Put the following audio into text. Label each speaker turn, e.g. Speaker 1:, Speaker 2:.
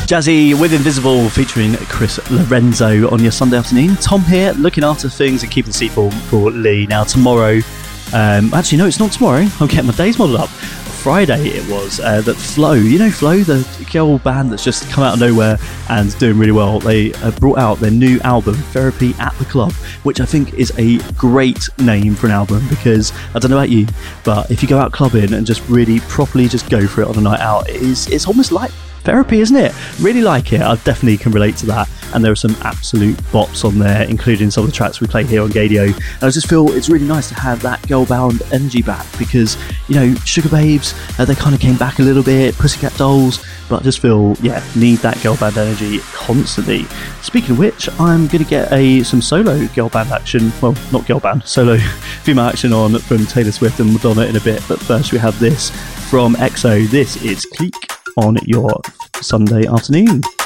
Speaker 1: Jazzy with Invisible featuring Chris Lorenzo on your Sunday afternoon. Tom here, looking after things and keeping the seat warm for Lee. Now tomorrow, actually no, it's not tomorrow. I'm getting my days muddled up. Friday it was that Flow, you know Flow, the girl band that's just come out of nowhere and doing really well. They brought out their new album, Therapy at the Club, which I think is a great name for an album because, I don't know about you, but if you go out clubbing and just really properly just go for it on a night out, it's almost like therapy, isn't it? Really like it. I definitely can relate to that. And there are some absolute bops on there, including some of the tracks we play here on Gadio. And I just feel it's really nice to have that girl-bound energy back because, you know, Sugar Babes, they kind of came back a little bit, Pussycat Dolls, but I just feel, need that girl band energy constantly. Speaking of which, I'm going to get some solo girl band action, well, not girl band, solo female action on from Taylor Swift and Madonna in a bit. But first we have this from EXO. This is Clique on your Sunday afternoon.